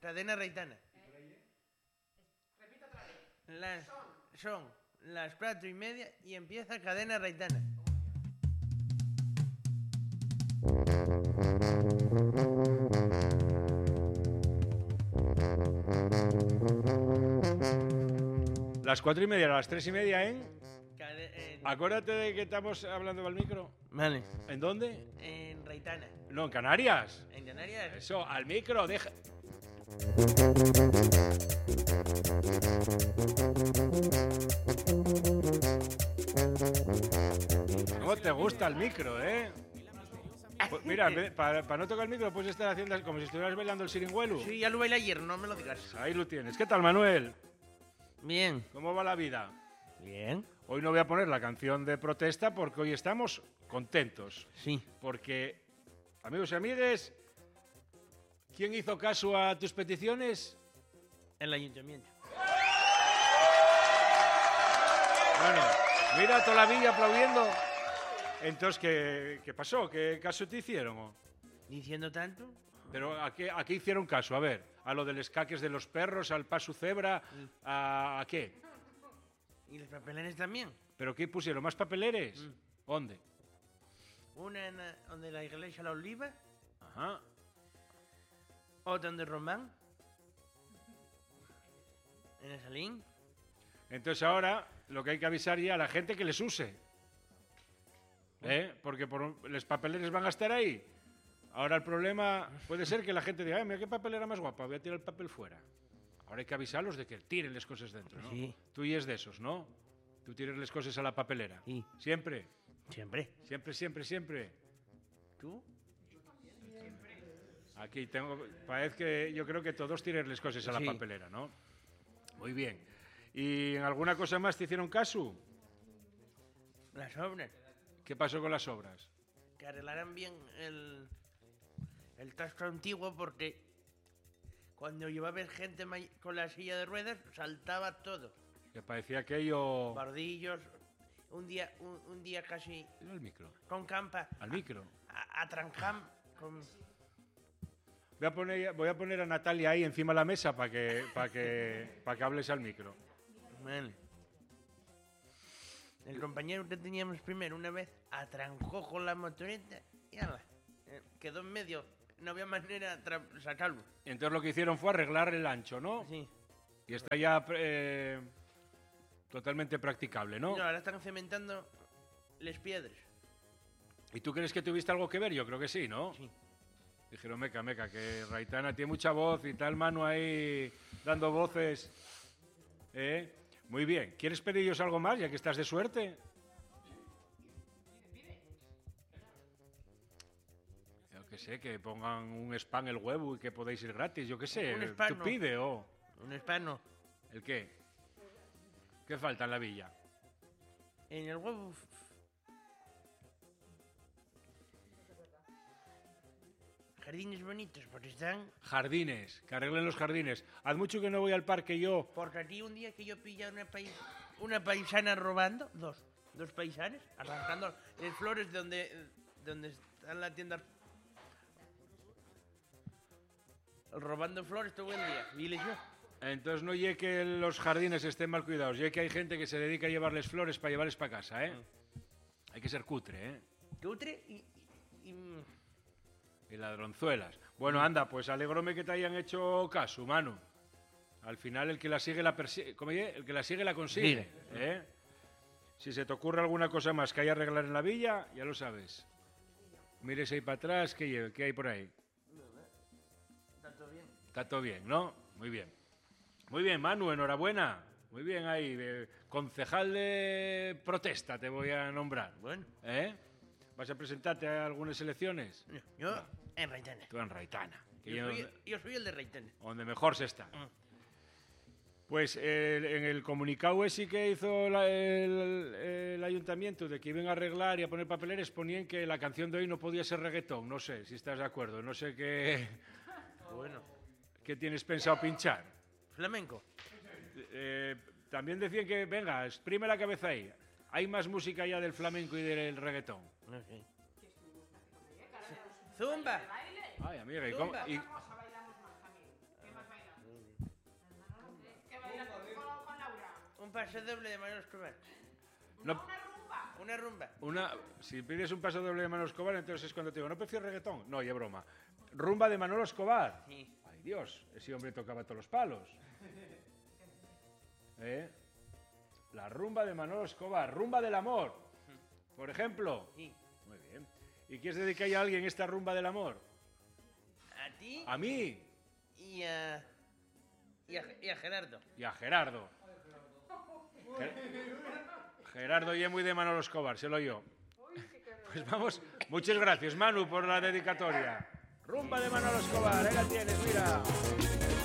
Cadena Reitana. Son las 4:30 y empieza Cadena Reitana. Las 4:30, las 3:30, ¿eh? Acuérdate de que estamos hablando al micro. Vale. ¿En dónde? En Reitana. No, en Canarias. En Canarias. Eso, al micro, deja. ¿Cómo te gusta el micro, eh? Pues mira, para no tocar el micro puedes estar haciendo como si estuvieras bailando el siringüelo. Sí, ya lo bailé ayer, no me lo digas. Ahí lo tienes. ¿Qué tal, Manuel? Bien. ¿Cómo va la vida? Bien. Hoy no voy a poner la canción de protesta porque hoy estamos contentos. Sí. Porque, amigos y amigues, ¿quién hizo caso a tus peticiones? El ayuntamiento. Bueno, mira toda la villa aplaudiendo. Entonces, ¿qué pasó? ¿Qué caso te hicieron? ¿Diciendo tanto? ¿Pero a qué hicieron caso? A ver, ¿a lo de los caques de los perros, al paso cebra, a qué? ¿Y los papeleres también? ¿Pero qué pusieron? ¿Más papeleres? ¿Dónde? Una en donde la iglesia La Oliva. Ajá. Otra donde Román. En el Salín. Entonces ahora lo que hay que avisar ya a la gente que les use. Porque los papeleres van a estar ahí. Ahora el problema puede ser que la gente diga, mira qué papelera más guapa, voy a tirar el papel fuera. Ahora hay que avisarlos de que tiren las cosas dentro, ¿no? Sí. Tú y es de esos, ¿no? Tú tiras las cosas a la papelera. Sí. ¿Siempre? Siempre. Siempre, siempre, siempre. ¿Tú? Aquí parece que yo creo que todos tiran las cosas a la papelera, ¿no? Muy bien. ¿Y en alguna cosa más te hicieron caso? Las obras. ¿Qué pasó con las obras? Que arreglaran bien el tasco antiguo porque cuando iba a ver gente con la silla de ruedas saltaba todo. Que parecía aquello... Bordillos, un día casi... Al micro. Con campa. Al micro. A Tranjam. Con... Voy a poner a Natalia ahí encima de la mesa para que hables al micro. Vale. El compañero que teníamos primero una vez atrancó con la motoreta y ala, quedó en medio. No había manera de sacarlo. Entonces lo que hicieron fue arreglar el ancho, ¿no? Sí. Y está ya totalmente practicable, ¿no? No, ahora están cementando las piedras. ¿Y tú crees que tuviste algo que ver? Yo creo que sí, ¿no? Sí. Dijeron, meca, que Reitana tiene mucha voz y tal mano ahí dando voces. Muy bien. ¿Quieres pedirles algo más, ya que estás de suerte? Yo qué sé, que pongan un spam el huevo y que podéis ir gratis, yo qué sé. Un spam, ¿Tú pide o...? Un spam no. ¿El qué? ¿Qué falta en la villa? En el huevo... Jardines bonitos, porque están... Jardines, que arreglen los jardines. Haz mucho que no voy al parque yo. Porque aquí un día que yo pillé una paisana robando, dos paisanes, arrancando las flores donde está la tienda... Robando flores todo el día, viles yo. Entonces no llegue que los jardines estén mal cuidados, llegue que hay gente que se dedica a llevarles flores para llevarles para casa, ¿eh? Hay que ser cutre, ¿eh? Cutre y ladronzuelas. Bueno, anda, pues alegróme que te hayan hecho caso, Manu. Al final el que la sigue la persigue, el que la sigue la consigue, ¿eh? Si se te ocurre alguna cosa más que hay que arreglar en la villa, ya lo sabes. Mires ahí para atrás, ¿qué hay por ahí? Está todo bien. Está todo bien, ¿no? Muy bien. Muy bien, Manu, enhorabuena. Muy bien ahí. Concejal de protesta te voy a nombrar. Bueno. ¿Vas a presentarte a algunas elecciones? Yo en Reitana. Tú en Reitana. Yo soy el de Reitana. Donde mejor se está. Pues en el comunicado ese que hizo el ayuntamiento de que iban a arreglar y a poner papeleres, ponían que la canción de hoy no podía ser reggaetón. No sé si estás de acuerdo. No sé qué... Bueno. ¿Qué tienes pensado pinchar? Flamenco. También decían que, venga, exprime la cabeza ahí. Hay más música ya del flamenco y del reggaetón. Okay. Zumba. Ay, amiga, Un paso doble de Manolo Escobar. No, Una rumba. si pides un paso doble de Manolo Escobar, entonces es cuando te digo, ¿no prefiero reggaetón? No, y es broma. Rumba de Manolo Escobar. Sí. Ay, Dios, ese hombre tocaba todos los palos. La rumba de Manolo Escobar, rumba del amor, por ejemplo. Sí. Muy bien. ¿Y quieres dedicar a alguien esta rumba del amor? A ti A mí y a Gerardo. y a Gerardo. Gerardo y muy de Manolo Escobar, se lo yo. Pues vamos, muchas gracias Manu por la dedicatoria. Rumba de Manolo Escobar, ahí la tienes, mira.